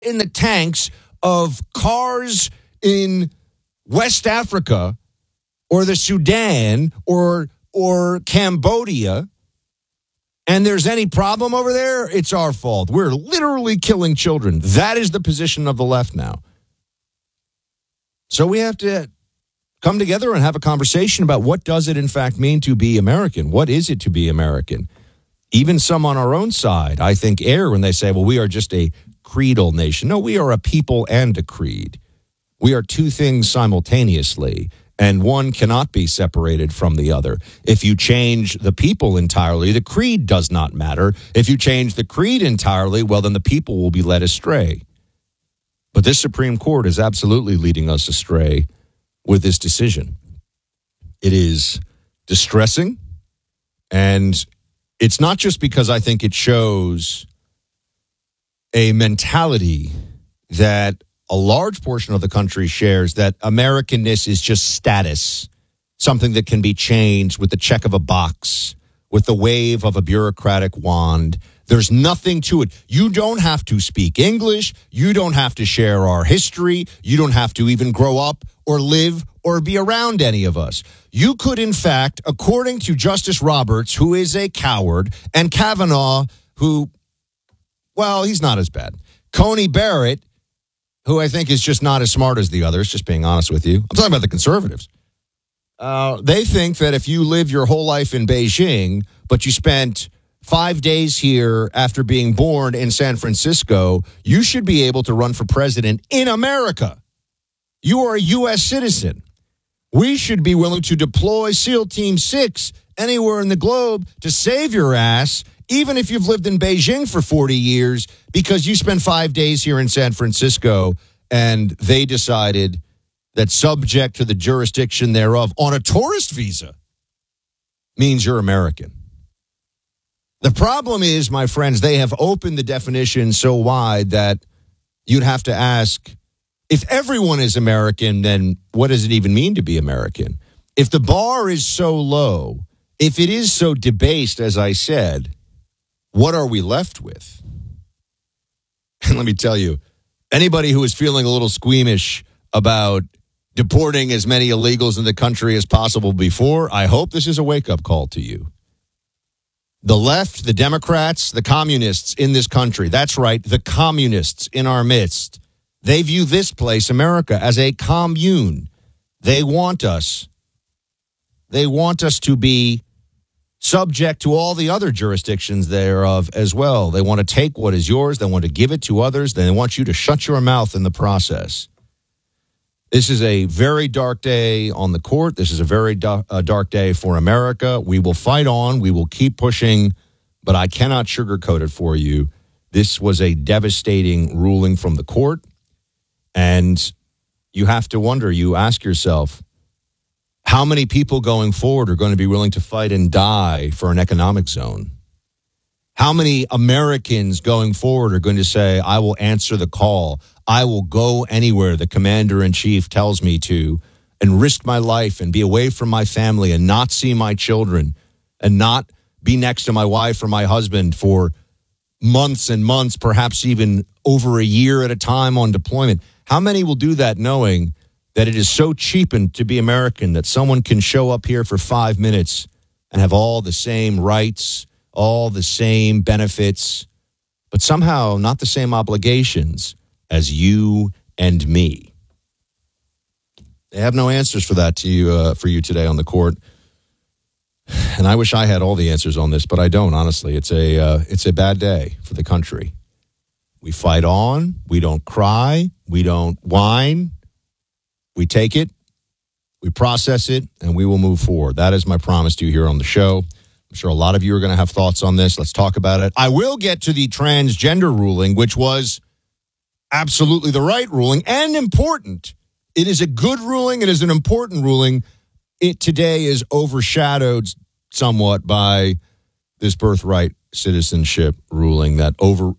in the tanks of cars in West Africa or the Sudan or Cambodia, and there's any problem over there, it's our fault. We're literally killing children. That is the position of the left now. So we have to come together and have a conversation about what does it in fact mean to be American? What is it to be American? Even some on our own side, I think, err when they say, well, we are just a creedal nation. No, we are a people and a creed. We are two things simultaneously, and one cannot be separated from the other. If you change the people entirely, the creed does not matter. If you change the creed entirely, well, then the people will be led astray. But this Supreme Court is absolutely leading us astray with this decision. It is distressing, and it's not just because I think it shows a mentality that a large portion of the country shares, that Americanness is just status, something that can be changed with the check of a box, with the wave of a bureaucratic wand. There's nothing to it. You don't have to speak English. You don't have to share our history. You don't have to even grow up or live or be around any of us. You could, in fact, according to Justice Roberts, who is a coward, and Kavanaugh, who, well, he's not as bad. Coney Barrett, who I think is just not as smart as the others, just being honest with you. I'm talking about the conservatives. They think that if you live your whole life in Beijing, but you spent 5 days here after being born in San Francisco, you should be able to run for president in America. You are a U.S. citizen. We should be willing to deploy SEAL Team 6 anywhere in the globe to save your ass, even if you've lived in Beijing for 40 years, because you spent 5 days here in San Francisco and they decided that subject to the jurisdiction thereof on a tourist visa means you're American. The problem is, my friends, they have opened the definition so wide that you'd have to ask, if everyone is American, then what does it even mean to be American? If the bar is so low, if it is so debased, as I said, what are we left with? And let me tell you, anybody who is feeling a little squeamish about deporting as many illegals in the country as possible before, I hope this is a wake-up call to you. The left, the Democrats, the communists in this country, that's right, the communists in our midst, they view this place, America, as a commune. They want us to be subject to all the other jurisdictions thereof as well. They want to take what is yours. They want to give it to others. They want you to shut your mouth in the process. This is a very dark day on the court. This is a very dark day for America. We will fight on. We will keep pushing, but I cannot sugarcoat it for you. This was a devastating ruling from the court, and you have to wonder, you ask yourself, how many people going forward are going to be willing to fight and die for an economic zone? How many Americans going forward are going to say, I will answer the call. I will go anywhere the commander-in-chief tells me to and risk my life and be away from my family and not see my children and not be next to my wife or my husband for months and months, perhaps even over a year at a time on deployment? How many will do that knowing that it is so cheapened to be American that someone can show up here for 5 minutes and have all the same rights, all the same benefits, but somehow not the same obligations as you and me? They have no answers for that for you today on the court. And I wish I had all the answers on this, but I don't, honestly. It's a bad day for the country. We fight on. We don't cry. We don't whine. We take it, we process it, and we will move forward. That is my promise to you here on the show. I'm sure a lot of you are going to have thoughts on this. Let's talk about it. I will get to the transgender ruling, which was absolutely the right ruling and important. It is a good ruling. It is an important ruling. It today is overshadowed somewhat by this birthright citizenship ruling that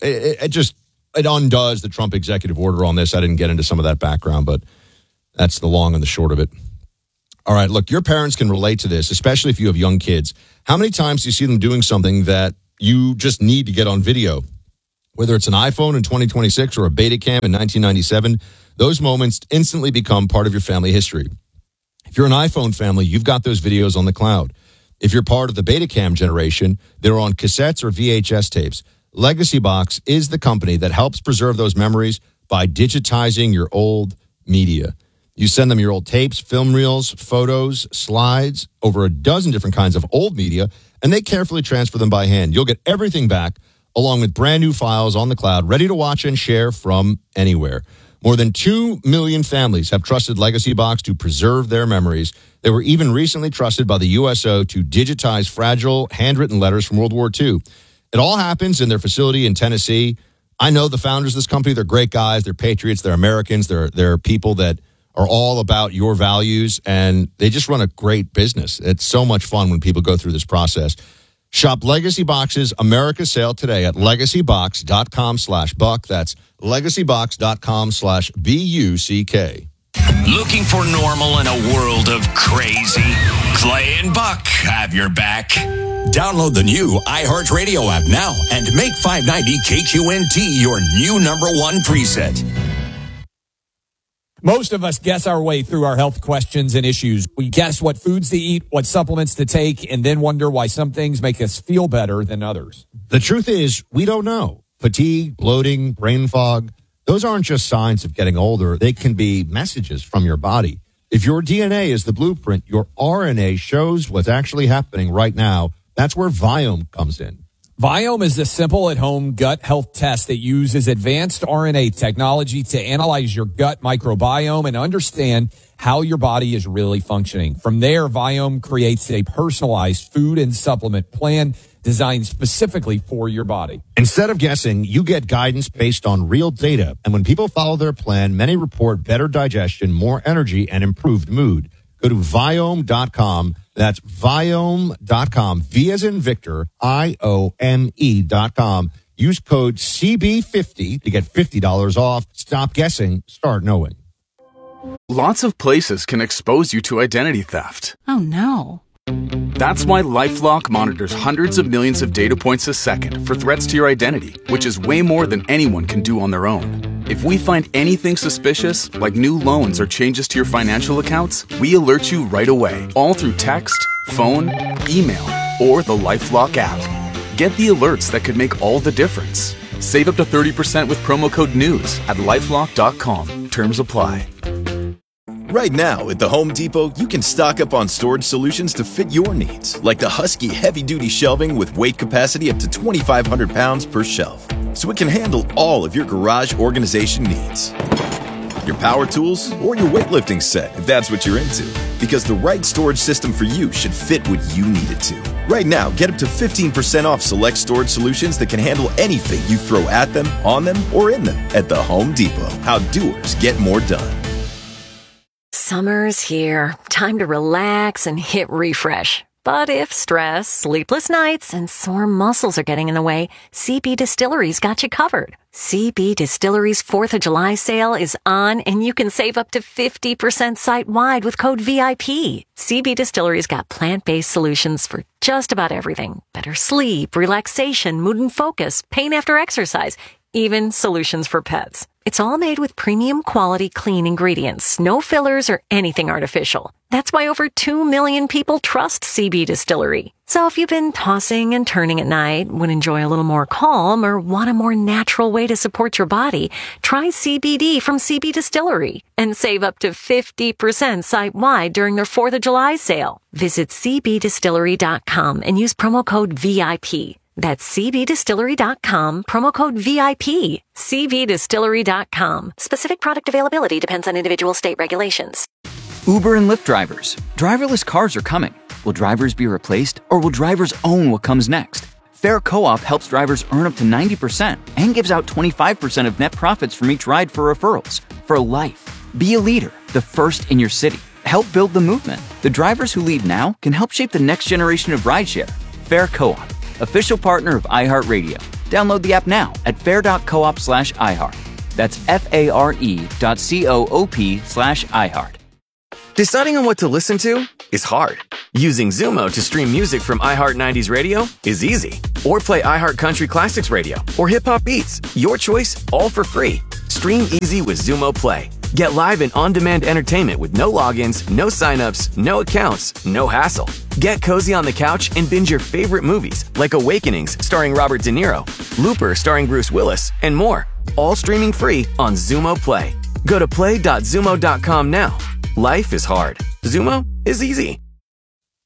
it undoes the Trump executive order on this. I didn't get into some of that background, but that's the long and the short of it. All right, look, your parents can relate to this, especially if you have young kids. How many times do you see them doing something that you just need to get on video? Whether it's an iPhone in 2026 or a Betacam in 1997, those moments instantly become part of your family history. If you're an iPhone family, you've got those videos on the cloud. If you're part of the Betacam generation, they're on cassettes or VHS tapes. Legacy Box is the company that helps preserve those memories by digitizing your old media. You send them your old tapes, film reels, photos, slides, over a dozen different kinds of old media, and they carefully transfer them by hand. You'll get everything back, along with brand new files on the cloud, ready to watch and share from anywhere. More than 2 million families have trusted Legacy Box to preserve their memories. They were even recently trusted by the USO to digitize fragile handwritten letters from World War II. It all happens in their facility in Tennessee. I know the founders of this company. They're great guys. They're patriots. They're Americans. They're people that are all about your values, and they just run a great business. It's so much fun when people go through this process. Shop Legacy Box's America sale today at legacybox.com/buck. That's legacybox.com/BUCK. Looking for normal in a world of crazy? Clay and Buck have your back. Download the new iHeartRadio app now and make 590 KQNT your new number one preset. Most of us guess our way through our health questions and issues. We guess what foods to eat, what supplements to take, and then wonder why some things make us feel better than others. The truth is, we don't know. Fatigue, bloating, brain fog, those aren't just signs of getting older. They can be messages from your body. If your DNA is the blueprint, your RNA shows what's actually happening right now. That's where Viome comes in. Viome is a simple at-home gut health test that uses advanced RNA technology to analyze your gut microbiome and understand how your body is really functioning. From there, Viome creates a personalized food and supplement plan designed specifically for your body. Instead of guessing, you get guidance based on real data. And when people follow their plan, many report better digestion, more energy, and improved mood. Go to Viome.com. That's Viome.com. V as in Victor, IOME.com. Use code CB50 to get $50 off. Stop guessing. Start knowing. Lots of places can expose you to identity theft. Oh, no. That's why LifeLock monitors hundreds of millions of data points a second for threats to your identity, which is way more than anyone can do on their own. If we find anything suspicious, like new loans or changes to your financial accounts, we alert you right away, all through text, phone, email, or the LifeLock app. Get the alerts that could make all the difference. Save up to 30% with promo code NEWS at LifeLock.com. Terms apply. Right now, at the Home Depot, you can stock up on storage solutions to fit your needs, like the Husky heavy-duty shelving with weight capacity up to 2,500 pounds per shelf, so it can handle all of your garage organization needs. Your power tools, or your weightlifting set, if that's what you're into, because the right storage system for you should fit what you need it to. Right now, get up to 15% off select storage solutions that can handle anything you throw at them, on them, or in them at the Home Depot. How doers get more done. Summer's here. Time to relax and hit refresh. But if stress, sleepless nights, and sore muscles are getting in the way, CB Distillery's got you covered. CB Distillery's 4th of July sale is on, and you can save up to 50% site-wide with code VIP. CB Distillery's got plant-based solutions for just about everything. Better sleep, relaxation, mood and focus, pain after exercise, even solutions for pets. It's all made with premium quality clean ingredients, no fillers or anything artificial. That's why over 2 million people trust CB Distillery. So if you've been tossing and turning at night, would enjoy a little more calm, or want a more natural way to support your body, try CBD from CB Distillery and save up to 50% site-wide during their 4th of July sale. Visit cbdistillery.com and use promo code VIP. That's cbdistillery.com, promo code VIP. cbdistillery.com. Specific product availability depends on individual state regulations. Uber and Lyft drivers. Driverless cars are coming. Will drivers be replaced, or will drivers own what comes next? Fair Co-op helps drivers earn up to 90% and gives out 25% of net profits from each ride for referrals. For life. Be a leader, the first in your city. Help build the movement. The drivers who lead now can help shape the next generation of rideshare. Fair Co-op. Official partner of iHeartRadio. Download the app now at fair.coop/iHeart. That's FARE.coop/iHeart. Deciding on what to listen to is hard, Using Zumo to stream music from iHeart 90s Radio is easy. Or play iHeart Country Classics Radio or Hip Hop Beats. Your choice, all for free. Stream easy with Zumo Play. Get live and on-demand entertainment with no logins, no signups, no accounts, no hassle. Get cozy on the couch and binge your favorite movies like Awakenings starring Robert De Niro, Looper starring Bruce Willis, and more. All streaming free on Zumo Play. Go to play.zumo.com now. Life is hard. Zumo is easy.